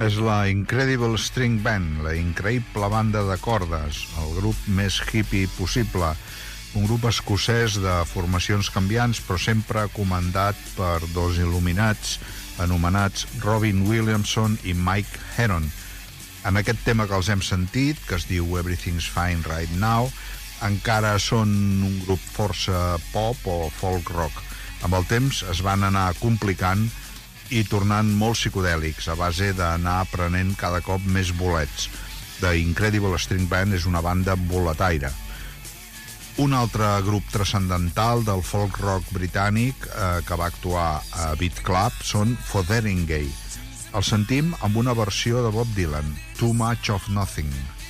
És la Incredible String Band, la increïble banda de cordes, el grup més hippie possible, un grup escocès de formacions canviants, però sempre comandat per dos il·luminats anomenats Robin Williamson i Mike Heron. En aquest tema que els hem sentit, que es diu Everything's Fine Right Now, encara són un grup força pop o folk rock. Amb el temps es van anar complicant i tornant molt psicodèlics a base d'anar aprenent cada cop més bolets. The Incredible String Band és una banda boletaire. Un altre grup transcendental del folk rock britànic que va actuar a Beat Club són Fotheringay. El sentim amb una versió de Bob Dylan, Too Much of Nothing.